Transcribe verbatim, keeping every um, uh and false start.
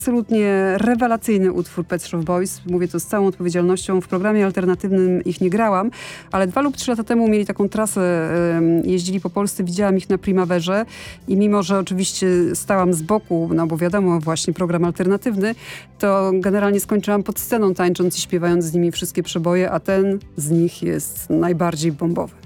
Absolutnie rewelacyjny utwór Pet Shop Boys. Mówię to z całą odpowiedzialnością. W programie alternatywnym ich nie grałam, ale dwa lub trzy lata temu mieli taką trasę, jeździli po Polsce, widziałam ich na Primaverze i mimo, że oczywiście stałam z boku, no bo wiadomo, właśnie program alternatywny, to generalnie skończyłam pod sceną tańcząc i śpiewając z nimi wszystkie przeboje, a ten z nich jest najbardziej bombowy.